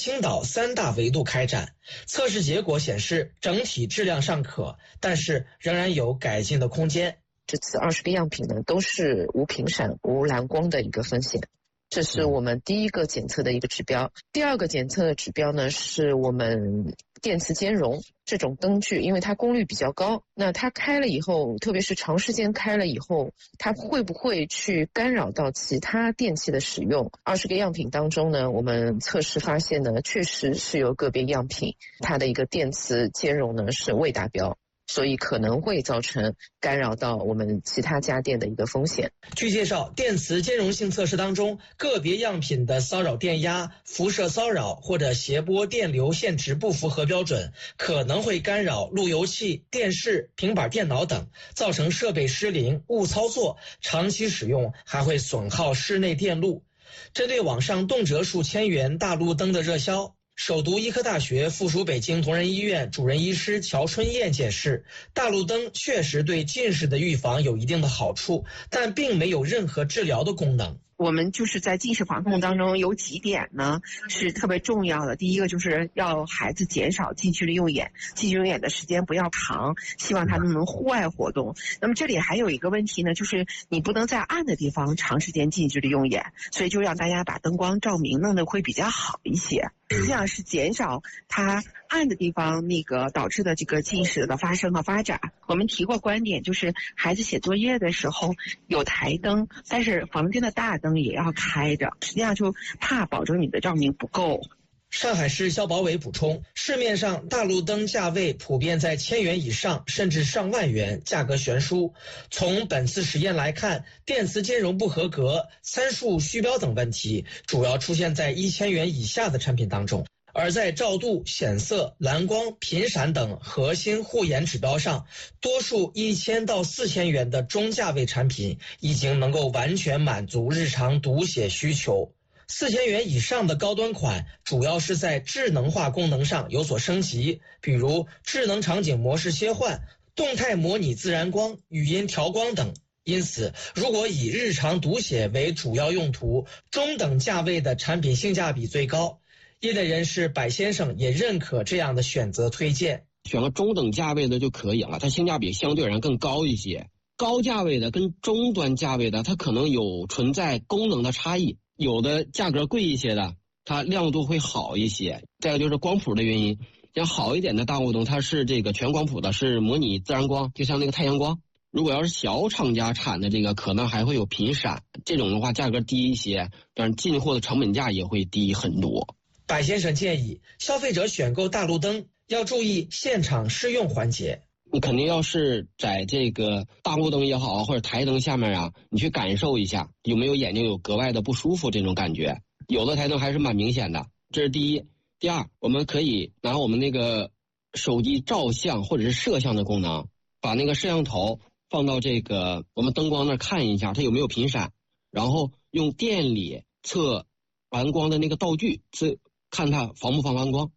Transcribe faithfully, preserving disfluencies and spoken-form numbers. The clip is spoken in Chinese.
青岛三大维度开展。测试结果显示，整体质量尚可，但是仍然有改进的空间。 这次二十个样品呢，都是无频闪、无蓝光的一个风险。这是我们第一个检测的一个指标。第二个检测的指标呢，是我们电磁兼容这种灯具，因为它功率比较高，那它开了以后，特别是长时间开了以后，它会不会去干扰到其他电器的使用？二十个样品当中呢，我们测试发现呢，确实是有个别样品它的一个电磁兼容呢是未达标。所以可能会造成干扰到我们其他家电的一个风险。 据介绍，电磁兼容性测试当中，个别样品的骚扰电压、辐射骚扰或者谐波电流限值不符合标准，可能会干扰路由器、电视、平板电脑等，造成设备失灵、误操作，长期使用还会损耗室内电路。针对网上动辄数千元大路灯的热销，首都医科大学附属北京同仁医院主任医师乔春燕解释，大路灯确实对近视的预防有一定的好处，但并没有任何治疗的功能。 我们就是在近视防控当中有几点呢是特别重要的。第一个就是要孩子减少近距离用眼，近距离用眼的时间不要长，希望他们能户外活动。那么这里还有一个问题呢，就是你不能在暗的地方长时间近距离用眼，所以就让大家把灯光照明弄得会比较好一些，实际上是减少它暗的地方那个导致的这个近视的发生和发展。我们提过观点，就是孩子写作业的时候有台灯，但是房间的大灯也要开着，实际上就怕保证你的照明不够。 上海市消保委补充，市面上大路灯价位普遍在千元以上，甚至上万元，价格悬殊。从本次实验来看，电磁兼容不合格、参数虚标等问题，主要出现在一千元以下的产品当中。而在照度、显色、蓝光、频闪等核心护眼指标上，多数一千到四千元的中价位产品已经能够完全满足日常读写需求。四千元以上的高端款，主要是在智能化功能上有所升级，比如智能场景模式切换、动态模拟自然光、语音调光等。因此，如果以日常读写为主要用途，中等价位的产品性价比最高。业内人士柏先生也认可这样的选择推荐， 选个中等价位的就可以了，它性价比相对而言更高一些。高价位的跟中端价位的，它可能有存在功能的差异，有的价格贵一些的，它亮度会好一些。再有就是光谱的原因，像好一点的大路灯，它是这个全光谱的，是模拟自然光，就像那个太阳光。如果要是小厂家产的这个，可能还会有频闪，这种的话价格低一些，但是进货的成本价也会低很多。 柏先生建议消费者选购大路灯要注意现场试用环节。 你肯定要是在这个大路灯也好或者台灯下面啊，你去感受一下有没有眼睛有格外的不舒服这种感觉，有的台灯还是蛮明显的，这是第一。第二，我们可以拿我们那个手机照相或者是摄像的功能，把那个摄像头放到这个我们灯光那看一下它有没有频闪，然后用电里测蓝光的那个道具，测看它防不防蓝光。